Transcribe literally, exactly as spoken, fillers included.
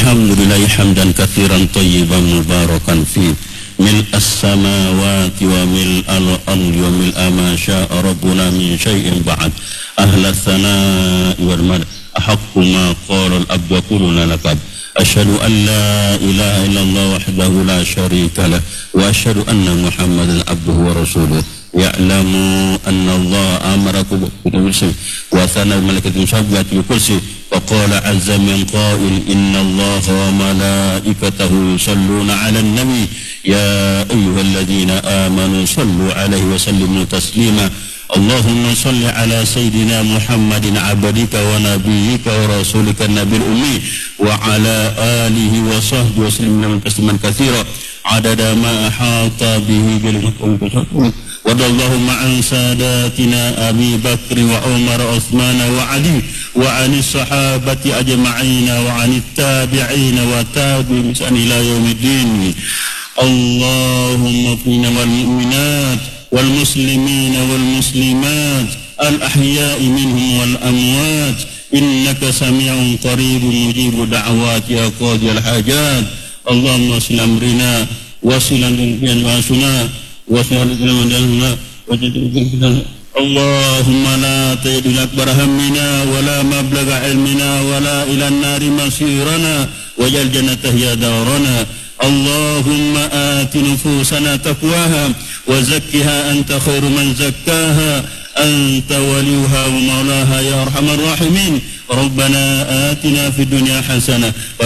الحمد لله حمدا كثيرا طيبا مباركا فيه ملء السماوات وملء الأرض وملء ما شاء ربنا من شيء بعد أهل الثناء والمدح أحق ما قال الأب وكلنا لك عبد أشهد أن لا إله إلا الله وحده لا شريك له وأشهد أن محمدا عبده ورسوله يعلم أن الله أمركم بالكرسي وثنى الملكة المسبحة بالكرسي وقال عز من قائل إن الله وملائكته يصلون على النبي يا أيها الذين آمنوا صلوا عليه وسلموا تسليما اللهم صل على سيدنا محمد عبدك ونبيك ورسولك النبي الأمي وعلى آله وصحبه وسلم تسليما كثيرا عدد ما أحاط به بالمكان وارض اللهم عن ساداتنا أبي بكر وعمر وعثمان وعلي وعن الصحابة أجمعين وعن التابعين وتابعين بإحسان إلى يوم الدين اللهم اغفر والمؤمنات والمسلمين والمسلمات الأحياء منهم والأموات إنك سميع قريب مجيب دعوات يا قاضي الحاجات اللهم وصل أمرنا وصل أنفسنا وصل أنفسنا اللهم لا تجد أكبر همنا ولا مبلغ علمنا ولا إلى النار مصيرنا واجعل جنته هي دارنا اللهم آت نفوسنا تقواها وزكها أنت خير من زكاها أنت وليها ومولاها يا أرحم الراحمين ربنا آتنا في الدنيا حسنة